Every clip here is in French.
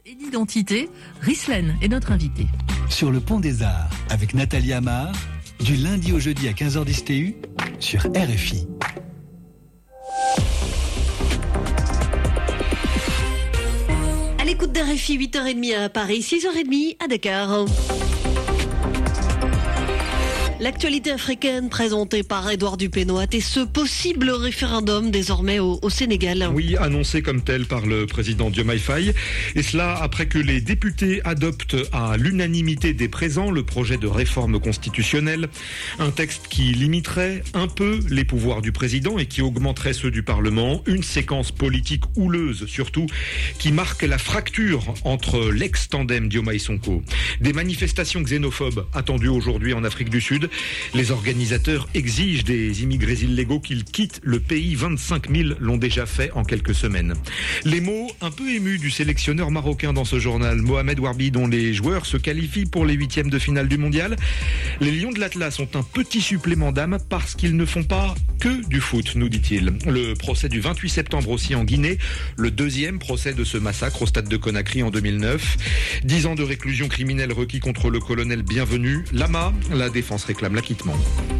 Et d'identité, Rislen est notre invitée. Sur le Pont des Arts, avec Nathalie Amar, du lundi au jeudi à 15h10 TU, sur RFI. À l'écoute d'RFI, 8h30 à Paris, 6h30 à Dakar. L'actualité africaine présentée par Édouard Dupénoat et ce possible référendum désormais au Sénégal. Oui, annoncé comme tel par le président Diomaye Faye. Et cela après que les députés adoptent à l'unanimité des présents le projet de réforme constitutionnelle. Un texte qui limiterait un peu les pouvoirs du président et qui augmenterait ceux du Parlement. Une séquence politique houleuse surtout qui marque la fracture entre l'ex-tandem Diomaye Sonko. Des manifestations xénophobes attendues aujourd'hui en Afrique du Sud. Les organisateurs exigent des immigrés illégaux qu'ils quittent le pays. 25 000 l'ont déjà fait en quelques semaines. Les mots un peu émus du sélectionneur marocain dans ce journal, Mohamed Warbi, dont les joueurs se qualifient pour les huitièmes de finale du mondial. Les Lions de l'Atlas ont un petit supplément d'âme parce qu'ils ne font pas que du foot, nous dit-il. Le procès du 28 septembre aussi en Guinée, le deuxième procès de ce massacre au stade de Conakry en 2009. 10 ans de réclusion criminelle requis contre le colonel Bienvenu. Lama, la défense réclame l'acquittement.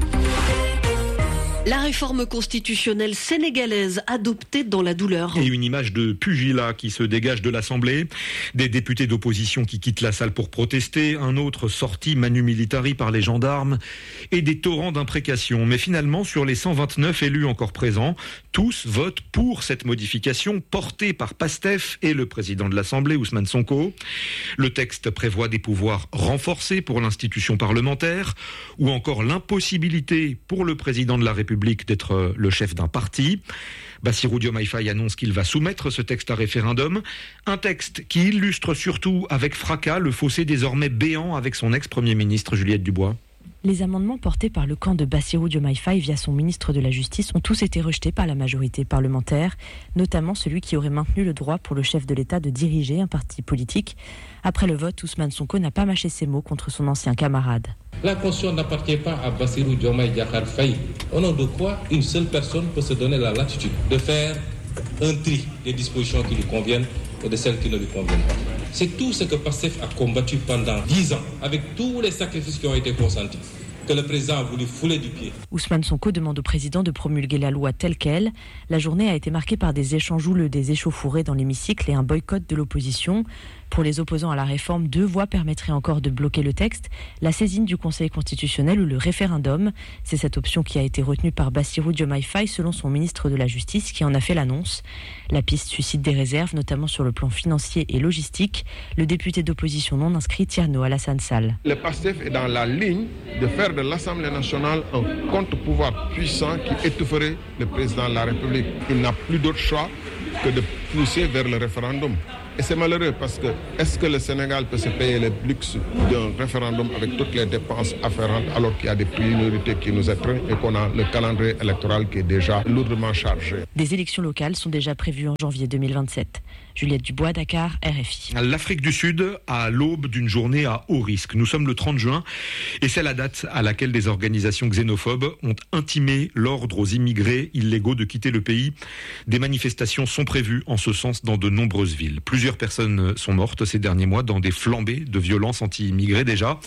La réforme constitutionnelle sénégalaise adoptée dans la douleur. Et une image de pugilat qui se dégage de l'Assemblée. Des députés d'opposition qui quittent la salle pour protester. Un autre sorti manu militari par les gendarmes. Et des torrents d'imprécations. Mais finalement, sur les 129 élus encore présents, tous votent pour cette modification portée par PASTEF et le président de l'Assemblée, Ousmane Sonko. Le texte prévoit des pouvoirs renforcés pour l'institution parlementaire ou encore l'impossibilité pour le président de la République d'être le chef d'un parti. Bassirou Diomaye Faye annonce qu'il va soumettre ce texte à référendum. Un texte qui illustre surtout avec fracas le fossé désormais béant avec son ex-premier ministre Juliette Dubois. Les amendements portés par le camp de Bassirou Diomaye Faye via son ministre de la Justice ont tous été rejetés par la majorité parlementaire, notamment celui qui aurait maintenu le droit pour le chef de l'État de diriger un parti politique. Après le vote, Ousmane Sonko n'a pas mâché ses mots contre son ancien camarade. La Constitution n'appartient pas à Bassirou Diomaye Diakhar Faye. Au nom de quoi une seule personne peut se donner la latitude de faire un tri des dispositions qui lui conviennent et de celles qui ne lui conviennent pas. C'est tout ce que PASTEF a combattu pendant 10 ans, avec tous les sacrifices qui ont été consentis, que le président a voulu fouler du pied. Ousmane Sonko demande au président de promulguer la loi telle qu'elle. La journée a été marquée par des échanges houleux, des échauffourées dans l'hémicycle et un boycott de l'opposition. Pour les opposants à la réforme, 2 voies permettraient encore de bloquer le texte, la saisine du Conseil constitutionnel ou le référendum. C'est cette option qui a été retenue par Bassirou Diomaye Faye selon son ministre de la Justice qui en a fait l'annonce. La piste suscite des réserves, notamment sur le plan financier et logistique. Le député d'opposition non inscrit Thierno Alassane Sall. Le PASTEF est dans la ligne de faire de l'Assemblée nationale un contre-pouvoir puissant qui étoufferait le président de la République. Il n'a plus d'autre choix que de pousser vers le référendum. Et c'est malheureux parce que est-ce que le Sénégal peut se payer le luxe d'un référendum avec toutes les dépenses afférentes alors qu'il y a des priorités qui nous étreignent et qu'on a le calendrier électoral qui est déjà lourdement chargé. Des élections locales sont déjà prévues en janvier 2027. Juliette Dubois, Dakar, RFI. L'Afrique du Sud à l'aube d'une journée à haut risque. Nous sommes le 30 juin et c'est la date à laquelle des organisations xénophobes ont intimé l'ordre aux immigrés illégaux de quitter le pays. Des manifestations sont prévues en ce sens dans de nombreuses villes. Plusieurs personnes sont mortes ces derniers mois dans des flambées de violences anti-immigrés déjà.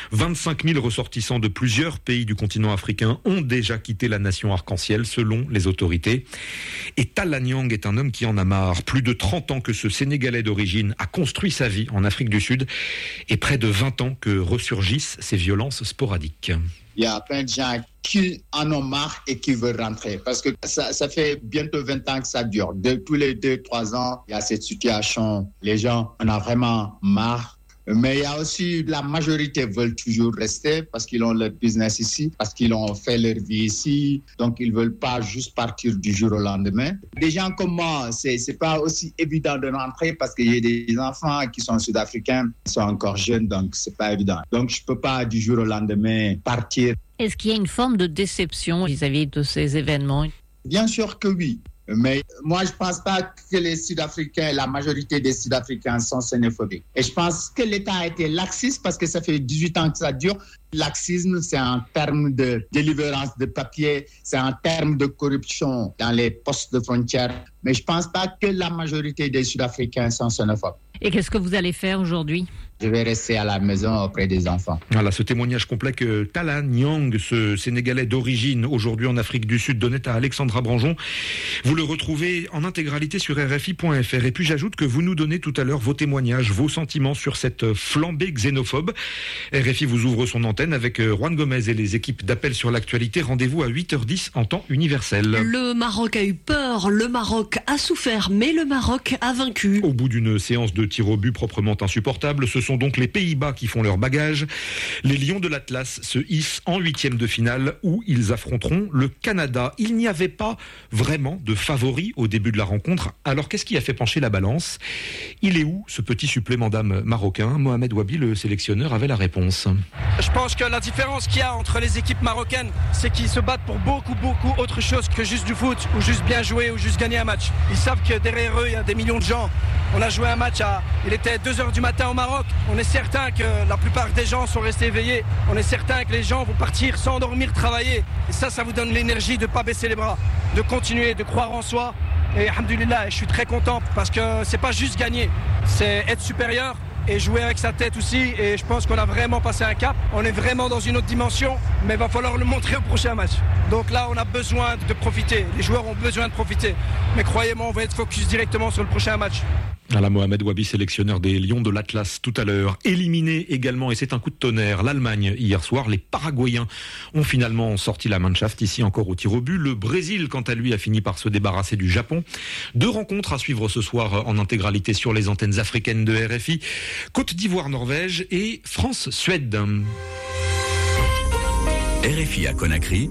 25 000 ressortissants de plusieurs pays du continent africain ont déjà quitté la nation arc-en-ciel selon les autorités. Et Talla Niang est un homme qui en a marre. Plus de 30 ans que ce Sénégalais d'origine a construit sa vie en Afrique du Sud et près de 20 ans que ressurgissent ces violences sporadiques. Il y a plein de gens qui en ont marre et qui veulent rentrer parce que ça fait bientôt 20 ans que ça dure. Tous les 2-3 ans, il y a cette situation. Les gens en ont vraiment marre. Mais il y a aussi la majorité veulent toujours rester parce qu'ils ont leur business ici, parce qu'ils ont fait leur vie ici. Donc, ils ne veulent pas juste partir du jour au lendemain. Des gens comme moi, c'est pas aussi évident de rentrer parce qu'il y a des enfants qui sont sud-africains, qui sont encore jeunes, donc c'est pas évident. Donc, je peux pas du jour au lendemain partir. Est-ce qu'il y a une forme de déception vis-à-vis de ces événements ? Bien sûr que oui. Mais moi, je ne pense pas que les Sud-Africains, la majorité des Sud-Africains sont xénophobiques. Et je pense que l'État a été laxiste parce que ça fait 18 ans que ça dure. Laxisme, c'est en termes de délivrance de papier, c'est en termes de corruption dans les postes de frontières. Mais je ne pense pas que la majorité des Sud-Africains sont xénophobes. Et qu'est-ce que vous allez faire aujourd'hui ? Je vais rester à la maison auprès des enfants. Voilà, ce témoignage complet que Tala Nyang, ce Sénégalais d'origine, aujourd'hui en Afrique du Sud, donnait à Alexandra Branjon. Vous le retrouvez en intégralité sur RFI.fr. Et puis j'ajoute que vous nous donnez tout à l'heure vos témoignages, vos sentiments sur cette flambée xénophobe. RFI vous ouvre son antenne avec Juan Gomez et les équipes d'Appel sur l'actualité. Rendez-vous à 8h10 en temps universel. Le Maroc a eu peur, le Maroc a souffert, mais le Maroc a vaincu. Au bout d'une séance de tir au but proprement insupportable, ce sont donc les Pays-Bas qui font leur bagage. Les Lions de l'Atlas se hissent en 8e de finale où ils affronteront le Canada. Il n'y avait pas vraiment de favori au début de la rencontre. Alors qu'est-ce qui a fait pencher la balance ? Il est où ce petit supplément d'âme marocain ? Mohamed Wabi, le sélectionneur, avait la réponse. Je pense que la différence qu'il y a entre les équipes marocaines, c'est qu'ils se battent pour beaucoup autre chose que juste du foot, ou juste bien jouer, ou juste gagner un match. Ils savent que derrière eux, il y a des millions de gens. On a joué un match il était 2h du matin au Maroc. On est certain que la plupart des gens sont restés éveillés. On est certain que les gens vont partir sans dormir, travailler. Et ça vous donne l'énergie de ne pas baisser les bras, de continuer, de croire en soi. Et alhamdoulilah, je suis très content parce que c'est pas juste gagner, c'est être supérieur et jouer avec sa tête aussi. Et je pense qu'on a vraiment passé un cap. On est vraiment dans une autre dimension, mais il va falloir le montrer au prochain match. Donc là, on a besoin de profiter. Les joueurs ont besoin de profiter. Mais croyez-moi, on va être focus directement sur le prochain match. Voilà Mohamed Wabi, sélectionneur des Lions de l'Atlas tout à l'heure. Éliminé également, et c'est un coup de tonnerre, l'Allemagne hier soir. Les Paraguayens ont finalement sorti la Mannschaft, ici encore au tir au but. Le Brésil, quant à lui, a fini par se débarrasser du Japon. 2 rencontres à suivre ce soir en intégralité sur les antennes africaines de RFI. Côte d'Ivoire-Norvège et France-Suède. RFI à Conakry,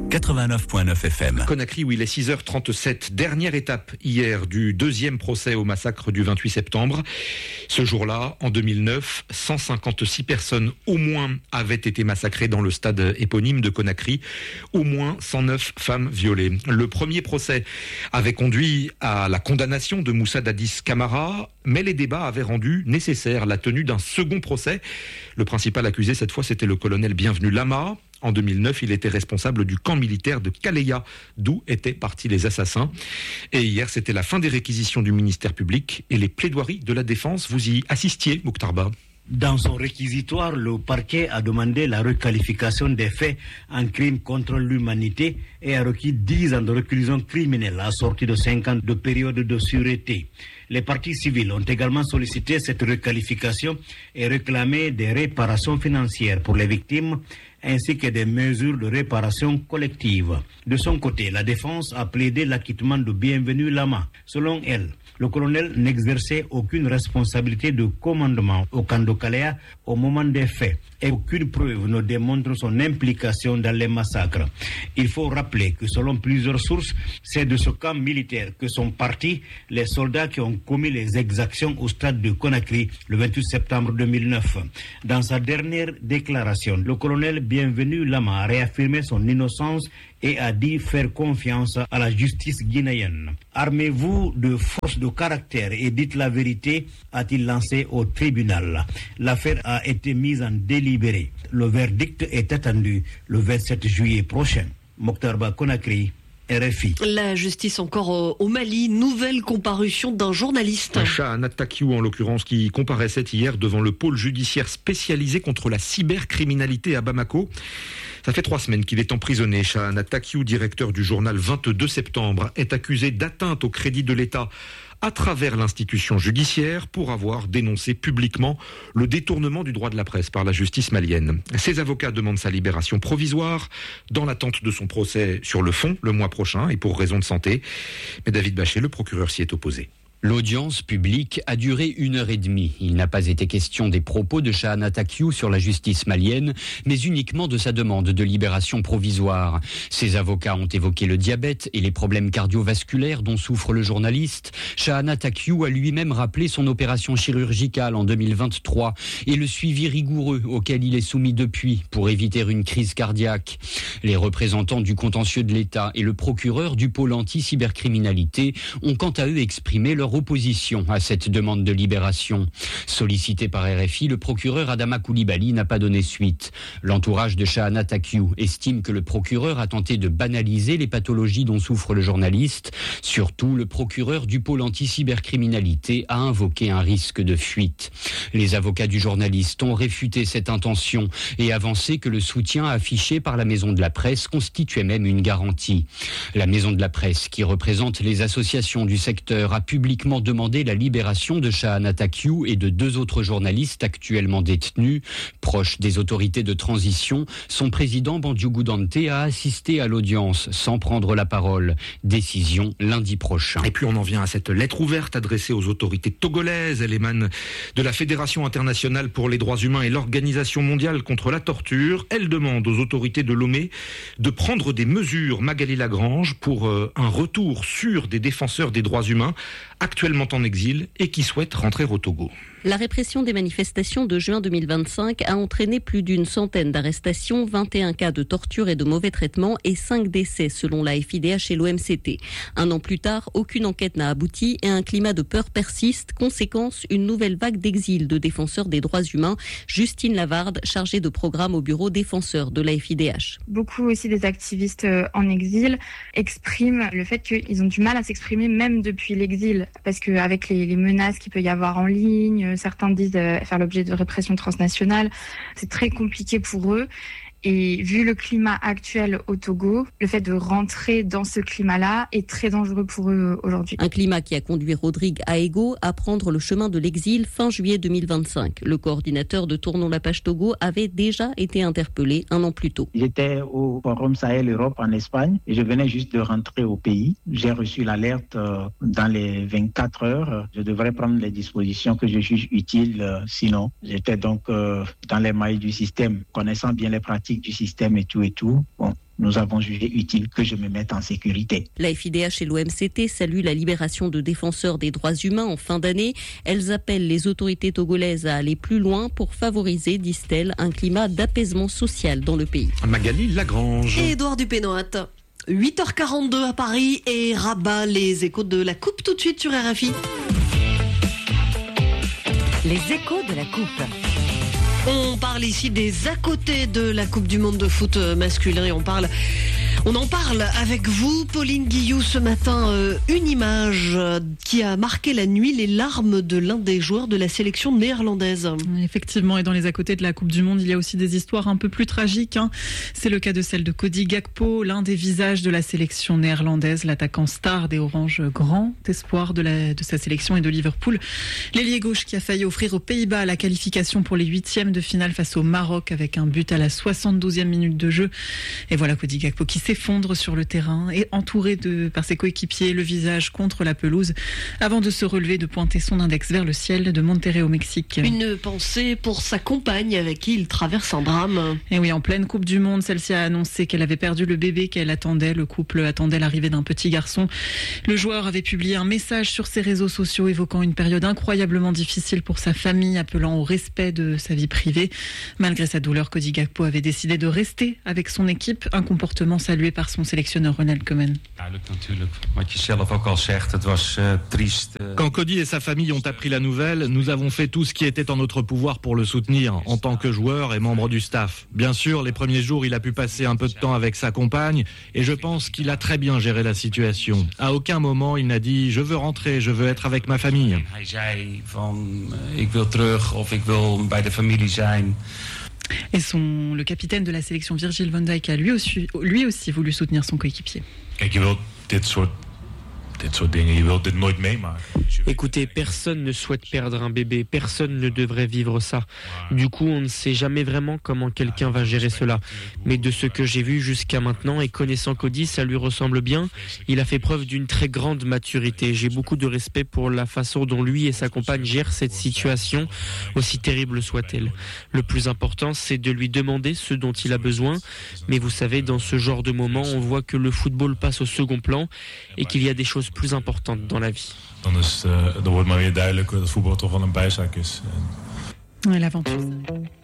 89.9 FM. Conakry où il est 6h37. Dernière étape hier du 2e procès au massacre du 28 septembre. Ce jour-là, en 2009, 156 personnes au moins avaient été massacrées dans le stade éponyme de Conakry. Au moins 109 femmes violées. Le premier procès avait conduit à la condamnation de Moussa Dadis Camara, mais les débats avaient rendu nécessaire la tenue d'un second procès. Le principal accusé cette fois, c'était le colonel Bienvenu Lama. En 2009, il était responsable du camp militaire de Kaleya, d'où étaient partis les assassins. Et hier, c'était la fin des réquisitions du ministère public et les plaidoiries de la défense. Vous y assistiez, Mokhtarba ? Dans son réquisitoire, le parquet a demandé la requalification des faits en crime contre l'humanité et a requis 10 ans de réclusion criminelle assortie de 5 ans de période de sûreté. Les parties civiles ont également sollicité cette requalification et réclamé des réparations financières pour les victimes ainsi que des mesures de réparation collective. De son côté, la défense a plaidé l'acquittement de Bienvenu Lama. Selon elle, le colonel n'exerçait aucune responsabilité de commandement au camp de Kaleya au moment des faits et aucune preuve ne démontre son implication dans les massacres. Il faut rappeler que selon plusieurs sources, c'est de ce camp militaire que sont partis les soldats qui ont commis les exactions au stade de Conakry le 28 septembre 2009. Dans sa dernière déclaration, le colonel Bienvenu Lama a réaffirmé son innocence et a dit faire confiance à la justice guinéenne. Armez-vous de force de caractère et dites la vérité, a-t-il lancé au tribunal. L'affaire a été mise en délibéré. Le verdict est attendu le 27 juillet prochain. Mokhtarba, Conakry, RFI. La justice encore au Mali, nouvelle comparution d'un journaliste. Shahanat Takiou, en l'occurrence, qui comparaissait hier devant le pôle judiciaire spécialisé contre la cybercriminalité à Bamako. Ça fait 3 semaines qu'il est emprisonné. Shahanat Takiou, directeur du journal 22 septembre, est accusé d'atteinte au crédit de l'État à travers l'institution judiciaire pour avoir dénoncé publiquement le détournement du droit de la presse par la justice malienne. Ses avocats demandent sa libération provisoire dans l'attente de son procès sur le fond le mois prochain et pour raison de santé. Mais David Bachet, le procureur, s'y est opposé. L'audience publique a duré 1h30. Il n'a pas été question des propos de Shahanat Takiou sur la justice malienne, mais uniquement de sa demande de libération provisoire. Ses avocats ont évoqué le diabète et les problèmes cardiovasculaires dont souffre le journaliste. Shahanat Takiou a lui-même rappelé son opération chirurgicale en 2023 et le suivi rigoureux auquel il est soumis depuis pour éviter une crise cardiaque. Les représentants du contentieux de l'État et le procureur du pôle anti-cybercriminalité ont quant à eux exprimé leur leur opposition à cette demande de libération. Sollicité par RFI, le procureur Adama Coulibaly n'a pas donné suite. L'entourage de Shahana Takiou estime que le procureur a tenté de banaliser les pathologies dont souffre le journaliste. Surtout, le procureur du pôle anti-cybercriminalité a invoqué un risque de fuite. Les avocats du journaliste ont réfuté cette intention et avancé que le soutien affiché par la Maison de la Presse constituait même une garantie. La Maison de la Presse, qui représente les associations du secteur, a publiquement demandé la libération de Shahana Takiou et de 2 autres journalistes actuellement détenus. Proche des autorités de transition, son président Bandiou Dante a assisté à l'audience sans prendre la parole. Décision lundi prochain. Et puis on en vient à cette lettre ouverte adressée aux autorités togolaises. Elle émane de la Fédération internationale pour les droits humains et l'Organisation mondiale contre la torture. Elle demande aux autorités de Lomé de prendre des mesures, Magali Lagrange, pour un retour sûr des défenseurs des droits humains actuellement en exil et qui souhaitent rentrer au Togo. La répression des manifestations de juin 2025 a entraîné plus d'une centaine d'arrestations, 21 cas de torture et de mauvais traitements et 5 décès selon la FIDH et l'OMCT. Un an plus tard, aucune enquête n'a abouti et un climat de peur persiste. Conséquence, une nouvelle vague d'exil de défenseurs des droits humains. Justine Lavarde, chargée de programme au bureau défenseur de la FIDH. Beaucoup aussi des activistes en exil expriment le fait qu'ils ont du mal à s'exprimer même depuis l'exil. Parce qu'avec les menaces qu'il peut y avoir en ligne, certains disent faire l'objet de répression transnationale. C'est très compliqué pour eux. Et vu le climat actuel au Togo, le fait de rentrer dans ce climat-là est très dangereux pour eux aujourd'hui. Un climat qui a conduit Rodrigue Aego à prendre le chemin de l'exil fin juillet 2025. Le coordinateur de Tournons la page Togo avait déjà été interpellé un an plus tôt. J'étais au Forum Sahel-Europe en Espagne et je venais juste de rentrer au pays. J'ai reçu l'alerte dans les 24 heures. Je devrais prendre les dispositions que je juge utiles, sinon j'étais donc dans les mailles du système, connaissant bien les pratiques du système et tout. Bon, nous avons jugé utile que je me mette en sécurité. La FIDH et l'OMCT saluent la libération de défenseurs des droits humains en fin d'année. Elles appellent les autorités togolaises à aller plus loin pour favoriser, disent-elles, un climat d'apaisement social dans le pays. Magali Lagrange. Et Édouard Dupénoat. 8h42 à Paris et Rabat, les échos de la Coupe tout de suite sur RFI. Les échos de la Coupe. On parle ici des à côté de la Coupe du Monde de foot masculin et on en parle avec vous, Pauline Guillou, ce matin. Une image qui a marqué la nuit, les larmes de l'un des joueurs de la sélection néerlandaise. Effectivement, et dans les à côté de la Coupe du Monde, il y a aussi des histoires un peu plus tragiques. C'est le cas de celle de Cody Gakpo, l'un des visages de la sélection néerlandaise, l'attaquant star des Oranges, grand espoir de sa sélection et de Liverpool. L'ailier gauche qui a failli offrir aux Pays-Bas la qualification pour les 8e de finale face au Maroc avec un but à la 72e minute de jeu. Et voilà Cody Gakpo qui s'effondre sur le terrain et entouré par ses coéquipiers, le visage contre la pelouse, avant de se relever, de pointer son index vers le ciel de Monterrey au Mexique. Une pensée pour sa compagne avec qui il traverse un drame. Et oui, en pleine Coupe du Monde, celle-ci a annoncé qu'elle avait perdu le bébé qu'elle attendait. Le couple attendait l'arrivée d'un petit garçon. Le joueur avait publié un message sur ses réseaux sociaux évoquant une période incroyablement difficile pour sa famille, appelant au respect de sa vie privée. Malgré sa douleur, Cody Gakpo avait décidé de rester avec son équipe, un comportement salué par son sélectionneur Ronald Koeman. Quand Cody et sa famille ont appris la nouvelle, nous avons fait tout ce qui était en notre pouvoir pour le soutenir, en tant que joueur et membre du staff. Bien sûr, les premiers jours, il a pu passer un peu de temps avec sa compagne, et je pense qu'il a très bien géré la situation. À aucun moment, il n'a dit « je veux rentrer, je veux être avec ma famille ». Et le capitaine de la sélection, Virgil van Dijk, a lui aussi voulu soutenir son coéquipier. Écoutez, personne ne souhaite perdre un bébé, personne ne devrait vivre ça. Du coup, on ne sait jamais vraiment comment quelqu'un va gérer cela. Mais de ce que j'ai vu jusqu'à maintenant et connaissant Cody, ça lui ressemble bien. Il a fait preuve d'une très grande maturité. J'ai beaucoup de respect pour la façon dont lui et sa compagne gèrent cette situation, aussi terrible soit-elle. Le plus important, c'est de lui demander ce dont il a besoin. Mais vous savez, dans ce genre de moment, on voit que le football passe au second plan et qu'il y a des choses plus importantes dans la vie. Dan wordt maar weer duidelijk dat voetbal toch wel een bijzaak is. L'aventure.